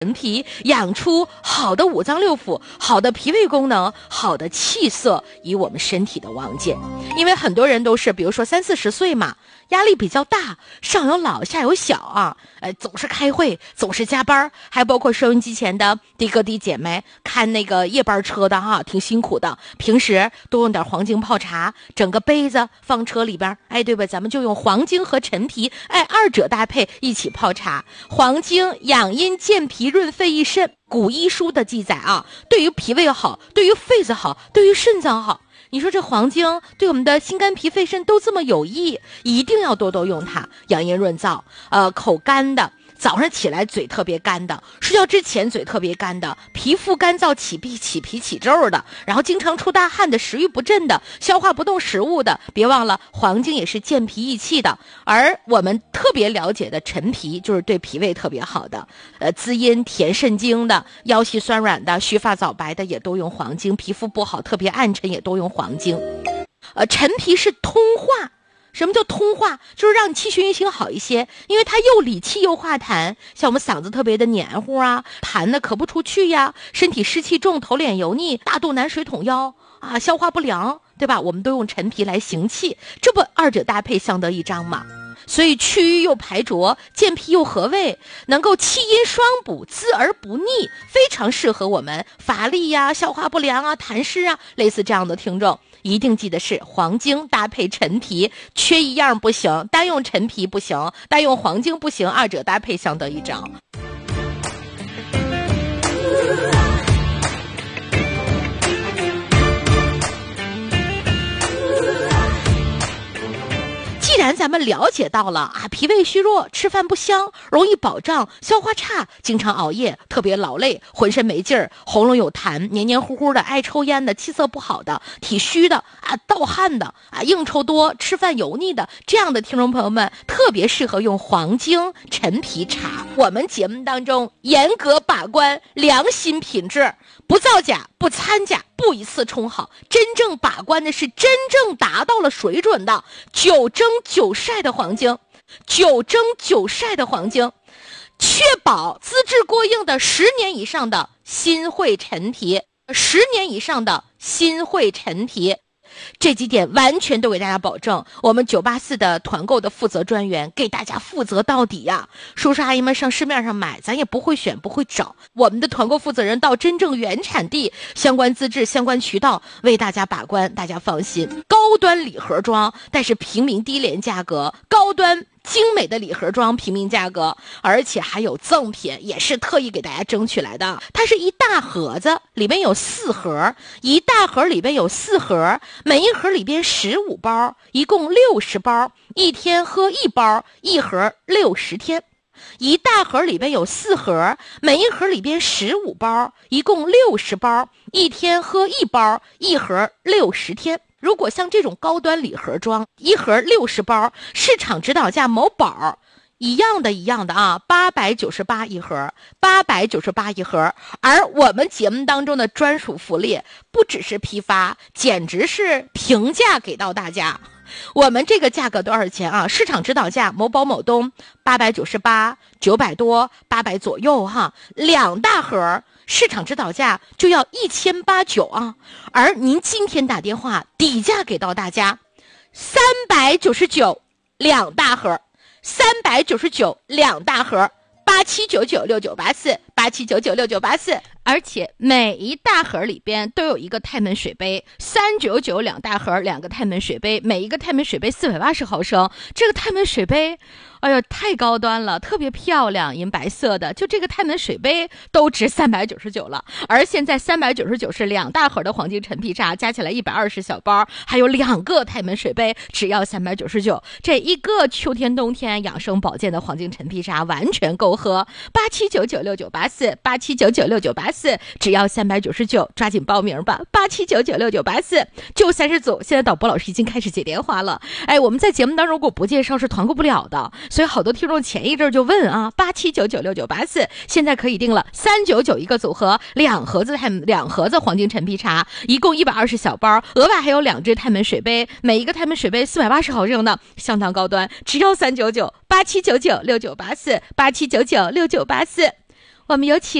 陈皮养出好的五脏六腑，好的脾胃功能，好的气色，以我们身体的旺健。因为很多人都是比如说30-40岁嘛，压力比较大，上有老下有小啊，总是开会，总是加班，还包括收音机前的的哥弟姐妹看那个夜班车的哈，挺辛苦的。平时多用点黄精泡茶，整个杯子放车里边，对吧？咱们就用黄精和陈皮，二者搭配一起泡茶。黄精养阴健脾润肺益肾，古医书的记载啊，对于脾胃好，对于肺子好，对于肾脏好。你说这黄精对我们的心肝脾肺肾都这么有益，一定要多多用它，养阴润燥。口干的，早上起来嘴特别干的，睡觉之前嘴特别干的，皮肤干燥起痞起皮起皱的，然后经常出大汗的，食欲不振的，消化不动食物的，别忘了黄精也是健脾益气的。而我们特别了解的陈皮就是对脾胃特别好的，滋阴填肾精的，腰膝酸软的，须发早白的也都用黄精，皮肤不好特别暗沉也都用黄精。陈皮是通化。什么叫通化？就是让你气血运行好一些，因为它又理气又化痰，像我们嗓子特别的黏糊啊，痰的咳不出去呀，身体湿气重，头脸油腻，大肚腩水桶腰啊，消化不良，对吧？我们都用陈皮来行气，这不二者搭配相得益彰吗？所以祛瘀又排浊，健脾又和胃，能够气阴双补，滋而不腻，非常适合我们乏力呀、消化不良啊、痰湿啊，类似这样的听众。一定记得是黄精搭配陈皮，缺一样不行，单用陈皮不行，单用黄精不行，二者搭配相得益彰。既然咱们了解到了脾胃虚弱，吃饭不香，容易饱胀，消化差，经常熬夜，特别劳累，浑身没劲儿，喉咙有痰，黏黏糊糊的，爱抽烟的，气色不好的，体虚的盗汗的应酬多，吃饭油腻的，这样的听众朋友们特别适合用黄精陈皮茶。我们节目当中严格把关良心品质，不造假，不掺假，不一次冲好，真正把关的是真正达到了水准的9蒸9晒的黄精，9蒸9晒的黄精，确保资质过硬的10年以上的新会陈皮，10年以上的新会陈皮。这几点完全都给大家保证，我们984的团购的负责专员给大家负责到底呀。叔叔阿姨们上市面上买，咱也不会选不会找，我们的团购负责人到真正原产地，相关资质相关渠道为大家把关，大家放心。高端礼盒装，但是平民低廉价格，高端精美的礼盒装，平民价格，而且还有赠品，也是特意给大家争取来的。它是一大盒子，里面有4盒，一大盒里边有4盒，每一盒里边15包，一共60包，一天喝1包，一盒60天。一大盒里边有4盒，每一盒里边15包，一共60包，一天喝1包，一盒60天。如果像这种高端礼盒装，一盒60包，市场指导价某宝一样的898一盒，898一盒。而我们节目当中的专属福利，不只是批发，简直是平价给到大家。我们这个价格多少钱啊？市场指导价某宝某东898 900多800左右哈，2大盒市场指导价就要1890啊，而您今天打电话底价给到大家399 2大盒，399 2大盒，87996984，87996984。而且每一大盒里边都有一个太门水杯，399 2大盒，2个太门水杯，每一个太门水杯480毫升。这个太门水杯，哎呦，太高端了，特别漂亮，银白色的，就这个太门水杯都值399了。而现在399是2大盒的黄金陈皮茶，加起来120小包，还有2个太门水杯，只要399。这一个秋天冬天养生保健的黄金陈皮茶完全够喝。87996984，87996984，只要399，抓紧报名吧。87996984，就30组。现在导播老师已经开始接电话了。我们在节目当中如果不介绍是团购不了的，所以好多听众前一阵就问啊，87996984，现在可以定了，399一个组合，2盒子黄金陈皮茶，一共120小包，额外还有2只太门水杯，每一个太门水杯480毫升的，相当高端，只要399，87996984，87996984。 我们有请